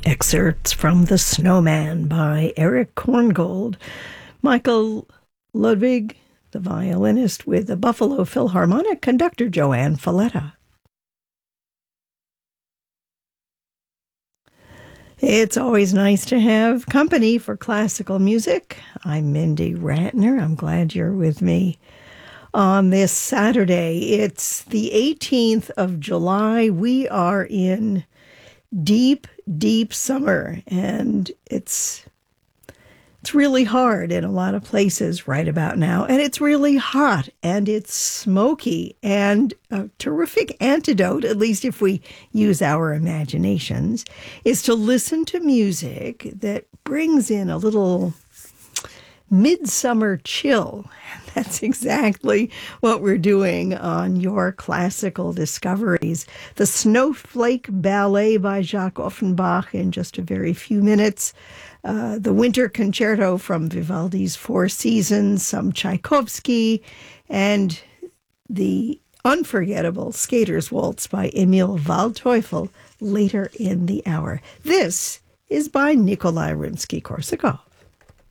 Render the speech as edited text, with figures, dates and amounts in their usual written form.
Excerpts from The Snowman by Eric Korngold. Michael Ludwig, the violinist with the Buffalo Philharmonic, conductor Joanne Falletta. It's always nice to have company for classical music. I'm Mindy Ratner. I'm glad you're with me on this Saturday. It's the 18th of July. We are in deep summer, and it's really hard in a lot of places right about now, and it's really hot, and it's smoky, and a terrific antidote, at least if we use our imaginations, is to listen to music that brings in a little midsummer chill. That's exactly what we're doing on Your Classical Discoveries. The Snowflake Ballet by Jacques Offenbach in just a very few minutes. The Winter Concerto from Vivaldi's Four Seasons, some Tchaikovsky, and the unforgettable Skater's Waltz by Emil Waldteufel later in the hour. This is by Nikolai Rimsky-Korsakov.